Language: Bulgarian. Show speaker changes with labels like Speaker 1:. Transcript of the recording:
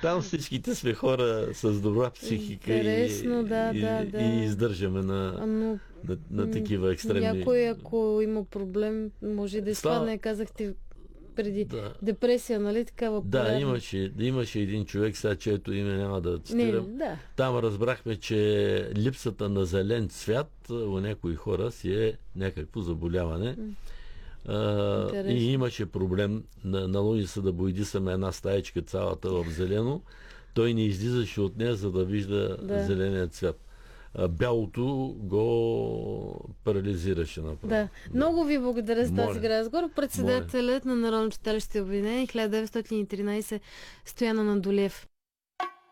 Speaker 1: Там всичките сме хора с добра психика и издържаме на такива екстремни...
Speaker 2: Някой, ако има проблем, може да изпадне, казахте преди депресия, нали? Такава
Speaker 1: порядна. Имаше един човек, сега чието име няма да цитирам. Там разбрахме, че липсата на зелен цвят у някои хора си е някакво заболяване. И имаше проблем. Наложи се да боядисаме една стаечка цялата в зелено. Той не излизаше от нея, за да вижда зеления цвят. Бялото го парализираше направо.
Speaker 2: Да. Много ви благодаря за този разговор. Председателят на Народно читалище Обединение 1913 Стоян Анадолиев.